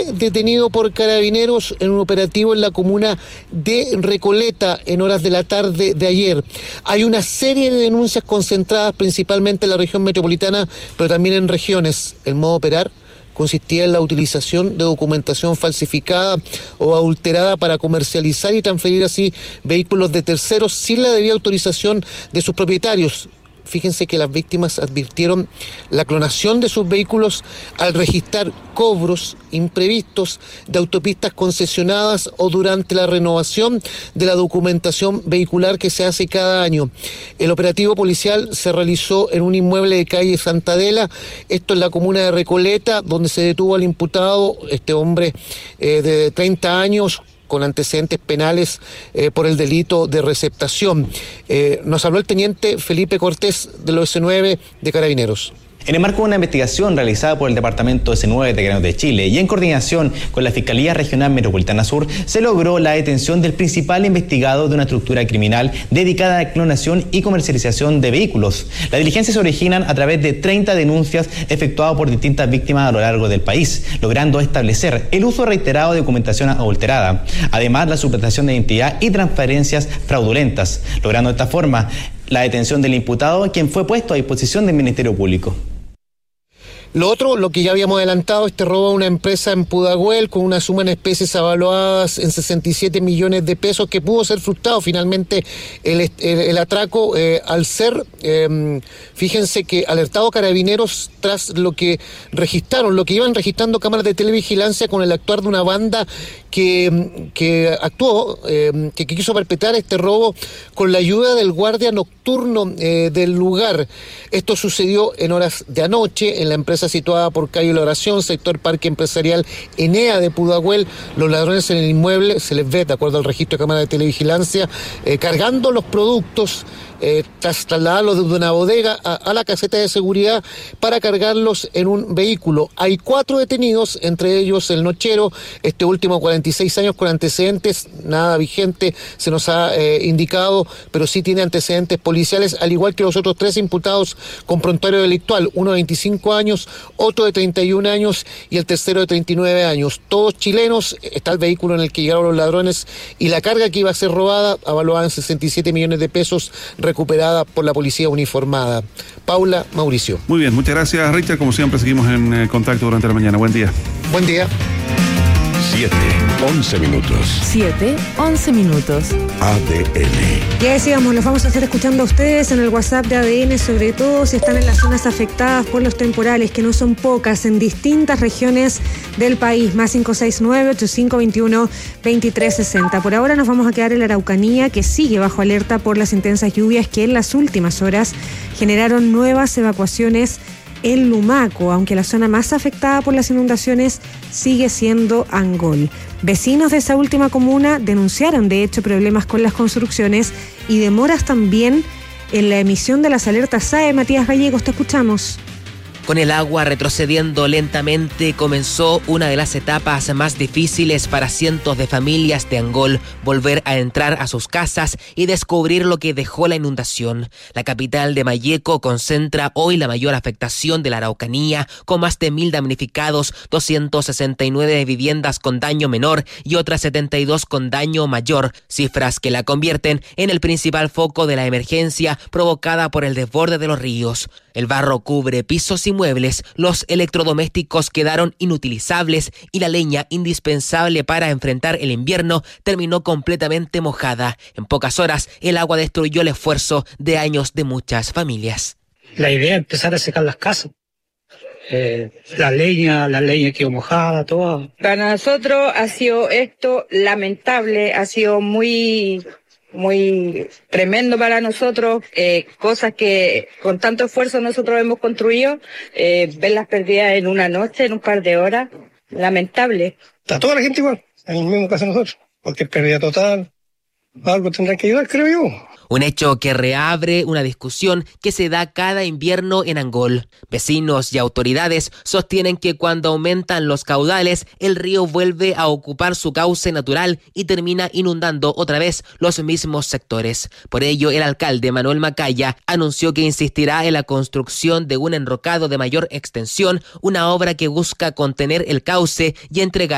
detenido por Carabineros en un operativo en la comuna de Recoleta en horas de la tarde de ayer. Hay una serie de denuncias concentradas principalmente en la región metropolitana, pero también en regiones. El modo de operar consistía en la utilización de documentación falsificada o adulterada para comercializar y transferir así vehículos de terceros sin la debida autorización de sus propietarios. Fíjense que las víctimas advirtieron la clonación de sus vehículos al registrar cobros imprevistos de autopistas concesionadas o durante la renovación de la documentación vehicular que se hace cada año. El operativo policial se realizó en un inmueble de calle Santa Adela, esto en la comuna de Recoleta, donde se detuvo al imputado, este hombre de 30 años, con antecedentes penales por el delito de receptación. Nos habló el teniente Felipe Cortés del OS9 de Carabineros. En el marco de una investigación realizada por el Departamento S9 de Carabineros de Chile y en coordinación con la Fiscalía Regional Metropolitana Sur, se logró la detención del principal investigado de una estructura criminal dedicada a la clonación y comercialización de vehículos. Las diligencias se originan a través de 30 denuncias efectuadas por distintas víctimas a lo largo del país, logrando establecer el uso reiterado de documentación adulterada, además la suplantación de identidad y transferencias fraudulentas, logrando de esta forma la detención del imputado, quien fue puesto a disposición del Ministerio Público. Lo otro, lo que ya habíamos adelantado, este robo a una empresa en Pudahuel con una suma en especies evaluadas en 67 millones de pesos, que pudo ser frustrado finalmente el atraco al ser, fíjense que alertado Carabineros tras lo que iban registrando cámaras de televigilancia con el actuar de una banda que actuó, que quiso perpetrar este robo con la ayuda del guardia nocturno del lugar. Esto sucedió en horas de anoche en la empresa situada por calle La Oración, sector Parque Empresarial Enea de Pudahuel. Los ladrones en el inmueble se les ve, de acuerdo al registro de cámara de televigilancia, cargando los productos tras trasladarlos desde una bodega a la caseta de seguridad para cargarlos en un vehículo. Hay 4 detenidos, entre ellos el nochero, este último 46 años con antecedentes, nada vigente se nos ha indicado, pero sí tiene antecedentes policiales, al igual que los otros 3 imputados con prontuario delictual, uno de 25 años, otro de 31 años y el tercero de 39 años. Todos chilenos. Está el vehículo en el que llegaron los ladrones y la carga que iba a ser robada, avaluada en 67 millones de pesos, recuperada por la policía uniformada. Paula, Mauricio. Muy bien, muchas gracias, Richard. Como siempre, seguimos en contacto durante la mañana. Buen día. Buen día. 7:11 minutos. 7:11 minutos. ADN. Ya decíamos, los vamos a estar escuchando a ustedes en el WhatsApp de ADN, sobre todo si están en las zonas afectadas por los temporales, que no son pocas, en distintas regiones del país. Más 569-8521-2360. Por ahora nos vamos a quedar en la Araucanía, que sigue bajo alerta por las intensas lluvias que en las últimas horas generaron nuevas evacuaciones en Lumaco, aunque la zona más afectada por las inundaciones sigue siendo Angol. Vecinos de esa última comuna denunciaron de hecho problemas con las construcciones y demoras también en la emisión de las alertas SAE. Matías Gallegos, te escuchamos. Con el agua retrocediendo lentamente, comenzó una de las etapas más difíciles para cientos de familias de Angol: volver a entrar a sus casas y descubrir lo que dejó la inundación. La capital de Malleco concentra hoy la mayor afectación de la Araucanía, con más de 1.000 damnificados, 269 viviendas con daño menor y otras 72 con daño mayor, cifras que la convierten en el principal foco de la emergencia provocada por el desborde de los ríos. El barro cubre pisos y muebles, los electrodomésticos quedaron inutilizables y la leña indispensable para enfrentar el invierno terminó completamente mojada. En pocas horas, el agua destruyó el esfuerzo de años de muchas familias. La idea es empezar a secar las casas. La leña quedó mojada, todo. Para nosotros ha sido esto lamentable, ha sido muy tremendo para nosotros, cosas que con tanto esfuerzo nosotros hemos construido, verlas perdidas en una noche, en un par de horas, lamentable. Está toda la gente igual, en el mismo caso nosotros, porque es pérdida total, algo tendrán que ayudar, creo yo. Un hecho que reabre una discusión que se da cada invierno en Angol. Vecinos y autoridades sostienen que cuando aumentan los caudales, el río vuelve a ocupar su cauce natural y termina inundando otra vez los mismos sectores. Por ello, el alcalde Manuel Macaya anunció que insistirá en la construcción de un enrocado de mayor extensión, una obra que busca contener el cauce y entregar